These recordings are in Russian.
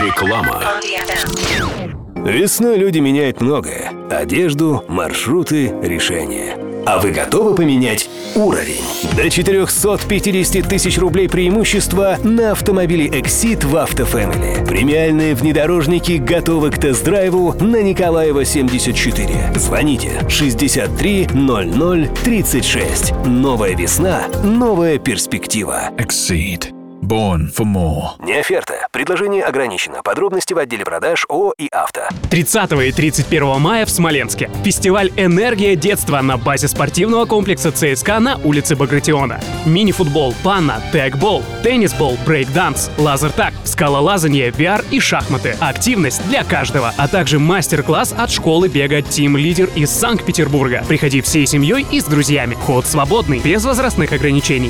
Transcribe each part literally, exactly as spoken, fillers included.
Реклама. Весной люди меняют многое. Одежду, маршруты, решения. А вы готовы поменять уровень? До четыреста пятьдесят тысяч рублей преимущества на автомобили Exit в Автофэмили. Премиальные внедорожники готовы к тест-драйву на Николаева семьдесят четыре. Звоните шестьдесят три ноль ноль тридцать шесть. Новая весна, новая перспектива. Exceed. Born for more. Не оферта. Предложение ограничено. Подробности в отделе продаж ООО и «Авто». тридцатого и тридцать первого мая в Смоленске. Фестиваль «Энергия детства» на базе спортивного комплекса ЦСКА на улице Багратиона. Мини-футбол, панна, тегбол, теннисбол, брейк-данс, лазертаг, скалолазание, ви ар и шахматы. Активность для каждого, а также мастер-класс от школы бега Team Leader из Санкт-Петербурга. Приходи всей семьей и с друзьями. Вход свободный, без возрастных ограничений.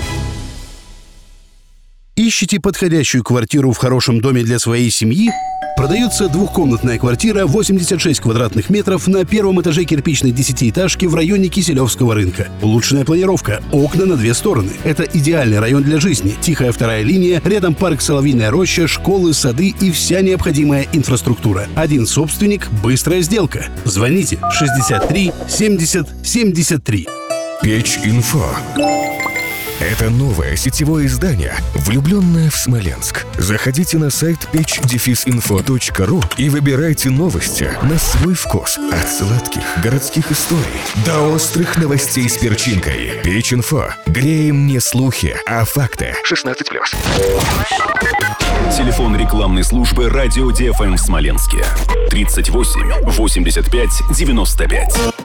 Ищете подходящую квартиру в хорошем доме для своей семьи? Продается двухкомнатная квартира восемьдесят шесть квадратных метров на первом этаже кирпичной десятиэтажки в районе Киселевского рынка. Улучшенная планировка, окна на две стороны. Это идеальный район для жизни. Тихая вторая линия, рядом парк Соловьиная роща, школы, сады и вся необходимая инфраструктура. Один собственник, быстрая сделка. Звоните шестьдесят три семьдесят семьдесят три. Печь.Инфо. Это новое сетевое издание, влюбленное в Смоленск. Заходите на сайт печь инфо точка ру и выбирайте новости на свой вкус. От сладких городских историй до острых новостей с перчинкой. Печь.Инфо. Греем не слухи, а факты. шестнадцать плюс. Телефон рекламной службы «Радио ди эф эм» в Смоленске. тридцать восемь восемьдесят пять девяносто пять.